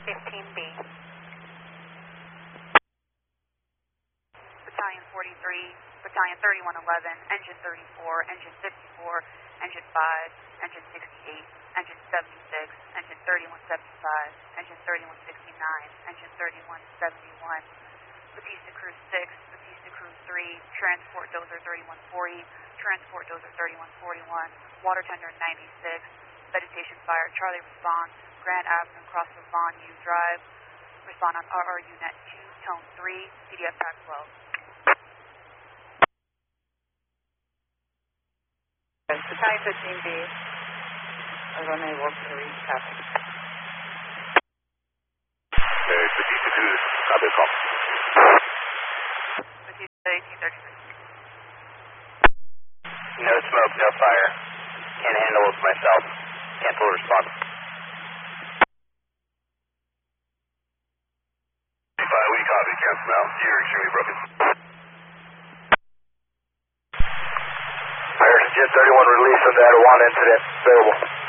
15B. Battalion 43, Battalion 3111, Engine 34, Engine 54, Engine 5, Engine 68, Engine 76, Engine 3175, Engine 3169, Engine 3171, Batista Crew 6, Batista Crew 3, Transport Dozer 3140, Transport Dozer 3141, Water Tender 96, Vegetation Fire, Charlie response, Grand Avenue, cross of Vaughn U Drive, respond on RRU Net 2, Tone 3, CDF Pack 12. Battalion 15B is unable to reach traffic. Batista Crew, copy call. Batista 1833. No smoke, no fire. Can't handle it myself. Cancel response. We copy, cancel now. You're extremely broken. Harrison Jet 31 release of that one incident. Available.